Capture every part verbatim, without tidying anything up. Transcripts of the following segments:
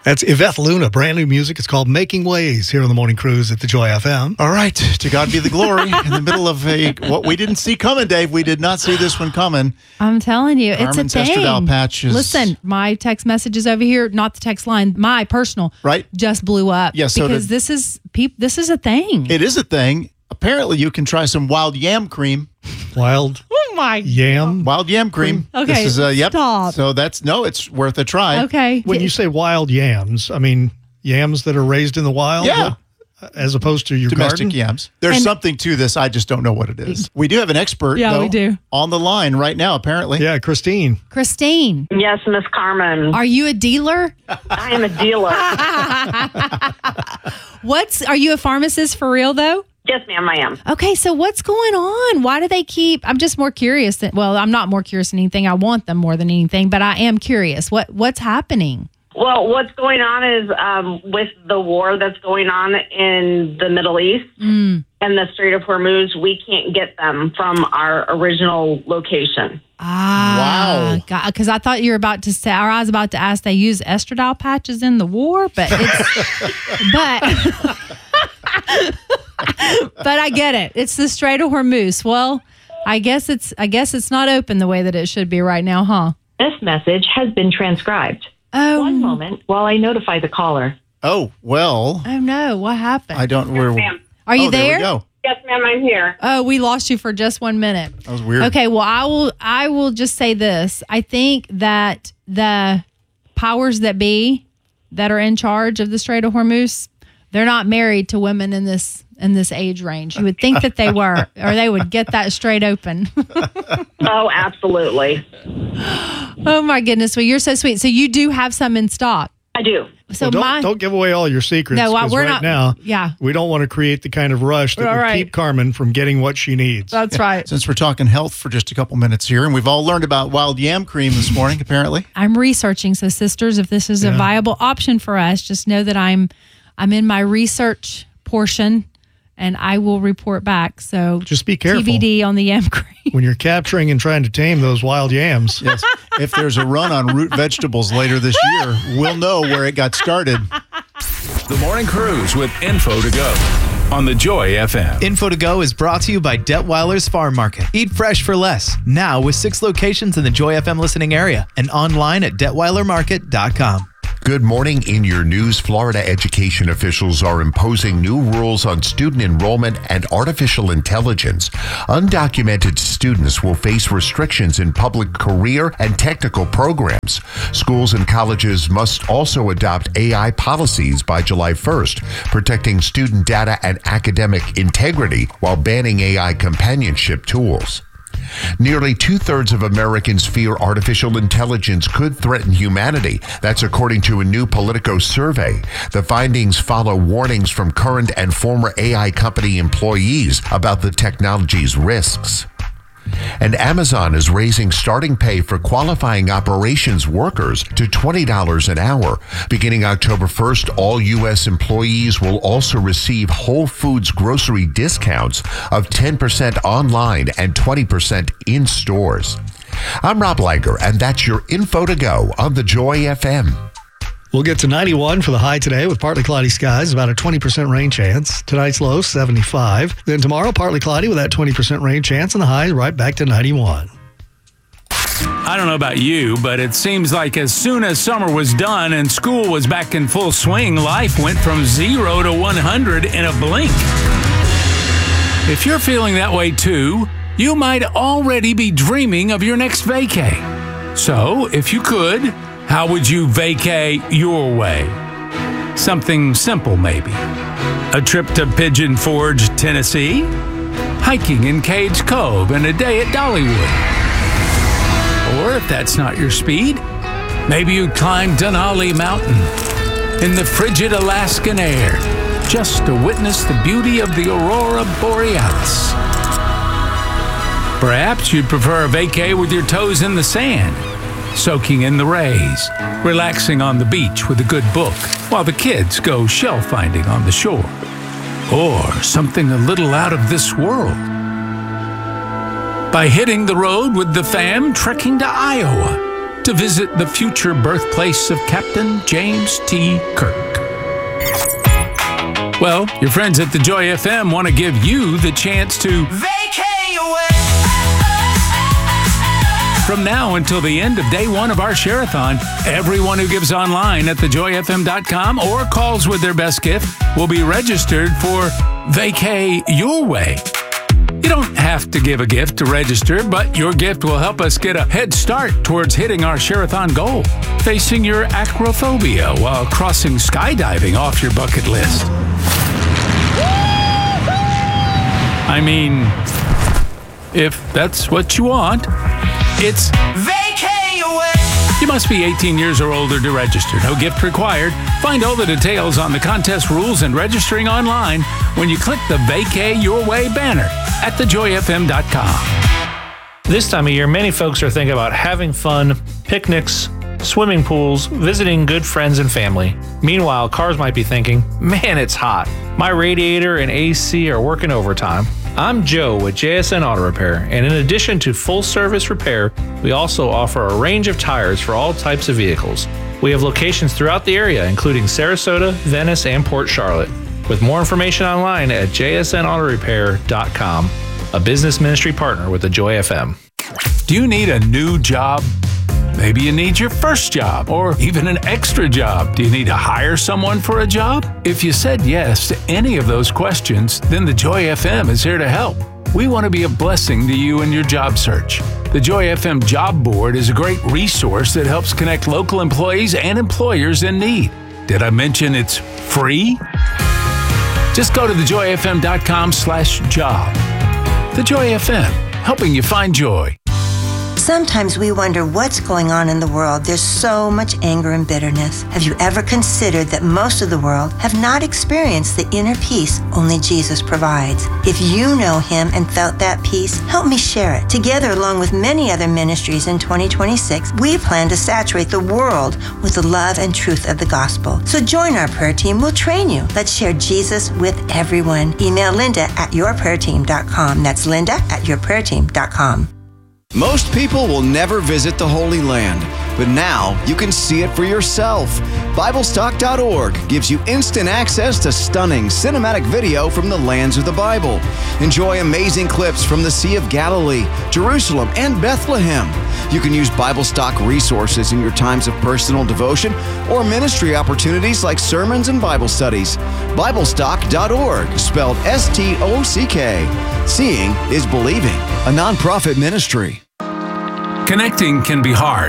That's Yvette Luna, brand new music. It's called Making Ways here on the Morning Cruise at the Joy F M. All right, to God be the glory. In the middle of a what we didn't see coming, Dave. We did not see this one coming. I'm telling you, it's Carmen's a thing. estradiol patch is- Listen, my text messages over here, not the text line, my personal, right, just blew up. Yeah, so because did, this is peop, this is a thing. It is a thing. Apparently, you can try some wild yam cream. Wild oh my yam? Wild yam cream. Okay, this is, uh, yep. stop. So that's, no, it's worth a try. Okay. When you say wild yams, I mean yams that are raised in the wild? Yeah. As opposed to your Domestic garden? yams. There's And- something to this. I just don't know what it is. We do have an expert, Yeah, though, we do. on the line right now, apparently. Yeah, Christine. Christine, Yes, Miss Carmen. are you a dealer? I am a dealer. What's, are you a pharmacist for real though? Yes, ma'am, I am. Okay, so what's going on? Why do they keep? I'm just more curious. Than, well, I'm not more curious than anything. I want them more than anything, but I am curious. What what's happening? Well, what's going on is um, with the war that's going on in the Middle East Mm. and the Strait of Hormuz, we can't get them from our original location. Ah, wow. Because I thought you were about to say, or I was about to ask, they use estradiol patches in the war, but it's, but, but I get it. It's the Strait of Hormuz. Well, I guess it's, I guess it's not open the way that it should be right now, huh? This message has been transcribed. Oh, One moment while I notify the caller. Oh, well. Oh no, what happened? I don't, we're, ma'am. Are you oh, there? there we go. Yes, ma'am, I'm here. Oh, we lost you for just one minute. That was weird. Okay, well, I will. I will just say this. I think that the powers that be that are in charge of the Strait of Hormuz, they're not married to women in this in this age range. You would think that they were, or they would get that straight open. Oh, absolutely. Oh my goodness! Well, you're so sweet. So you do have some in stock. I do. So well, don't, my don't give away all your secrets. No, 'cause we're right not- now, yeah. we don't want to create the kind of rush that All would right. keep Carmen from getting what she needs. that's right. Since we're talking health for just a couple minutes here, and we've all learned about wild yam cream this morning, apparently. I'm researching. So sisters, if this is a Yeah. viable option for us, just know that I'm I'm in my research portion, and I will report back. So Just be careful. T B D on the yam cream. When you're capturing and trying to tame those wild yams. Yes. If there's a run on root vegetables later this year, we'll know where it got started. The Morning Cruise with Info to Go on the Joy F M. Info to Go is brought to you by Detweiler's Farm Market. Eat fresh for less. Now with six locations in the Joy F M listening area and online at detweiler market dot com. Good morning. In your news, Florida education officials are imposing new rules on student enrollment and artificial intelligence. Undocumented students will face restrictions in public career and technical programs. Schools and colleges must also adopt A I policies by July first, protecting student data and academic integrity while banning A I companionship tools. Nearly two-thirds of Americans fear artificial intelligence could threaten humanity. That's according to a new Politico survey. The findings follow warnings from current and former A I company employees about the technology's risks. And Amazon is raising starting pay for qualifying operations workers to twenty dollars an hour. Beginning October first, all U S employees will also receive Whole Foods grocery discounts of ten percent online and twenty percent in stores. I'm Rob Langer, and that's your Info to Go on the Joy F M. We'll get to ninety-one for the high today with partly cloudy skies, about a twenty percent rain chance. Tonight's low, seventy-five. Then tomorrow, partly cloudy with that twenty percent rain chance, and the high right back to ninety-one. I don't know about you, but it seems like as soon as summer was done and school was back in full swing, life went from zero to one hundred in a blink. If you're feeling that way too, you might already be dreaming of your next vacay. So, if you could, how would you vacay your way? Something simple, maybe. A trip to Pigeon Forge, Tennessee? Hiking in Cades Cove and a day at Dollywood? Or if that's not your speed, maybe you'd climb Denali Mountain in the frigid Alaskan air just to witness the beauty of the Aurora Borealis. Perhaps you'd prefer a vacay with your toes in the sand, soaking in the rays, relaxing on the beach with a good book while the kids go shell finding on the shore. Or something a little out of this world. By hitting the road with the fam, trekking to Iowa, to visit the future birthplace of Captain James T. Kirk. Well, your friends at the Joy F M want to give you the chance to vacay away. From now until the end of day one of our Share-a-thon, everyone who gives online at the joy f m dot com or calls with their best gift will be registered for Vacay Your Way. You don't have to give a gift to register, but your gift will help us get a head start towards hitting our Share-a-thon goal, facing your acrophobia while crossing skydiving off your bucket list. I mean, if that's what you want. It's Vacay Away. You must be eighteen years or older to register. No gift required. Find all the details on the contest rules and registering online when you click the Vacay Your Way banner at the joy f m dot com. This time of year, many folks are thinking about having fun, picnics, swimming pools, visiting good friends and family. Meanwhile, cars might be thinking, man, it's hot. My radiator and A C are working overtime. I'm Joe with J S N Auto Repair, and in addition to full service repair, we also offer a range of tires for all types of vehicles. We have locations throughout the area, including Sarasota, Venice, and Port Charlotte. With more information online at j s n auto repair dot com, a business ministry partner with the Joy F M. Do you need a new job? Maybe you need your first job or even an extra job. Do you need to hire someone for a job? If you said yes to any of those questions, then the Joy F M is here to help. We want to be a blessing to you in your job search. The Joy F M Job Board is a great resource that helps connect local employees and employers in need. Did I mention it's free? Just go to the joy f m dot com slash job. The Joy F M, helping you find joy. Sometimes we wonder what's going on in the world. There's so much anger and bitterness. Have you ever considered that most of the world have not experienced the inner peace only Jesus provides? If you know Him and felt that peace, help me share it. Together, along with many other ministries in twenty twenty-six, we plan to saturate the world with the love and truth of the gospel. So join our prayer team. We'll train you. Let's share Jesus with everyone. Email Linda at your prayer team dot com. That's Linda at your prayer team dot com. Most people will never visit the Holy Land, but now you can see it for yourself. Bible Stock dot org gives you instant access to stunning cinematic video from the lands of the Bible. Enjoy amazing clips from the Sea of Galilee, Jerusalem, and Bethlehem. You can use Bible Stock resources in your times of personal devotion or ministry opportunities like sermons and Bible studies. Bible Stock dot org, spelled S T O C K. Seeing is believing, a nonprofit ministry. Connecting can be hard.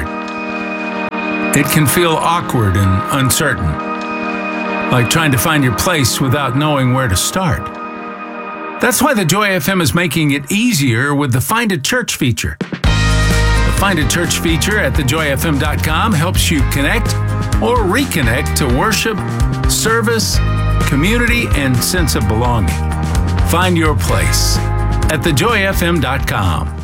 It can feel awkward and uncertain, like trying to find your place without knowing where to start. That's why the Joy F M is making it easier with the Find a Church feature. The Find a Church feature at the joy f m dot com helps you connect or reconnect to worship, service, community, and sense of belonging. Find your place at the joy f m dot com.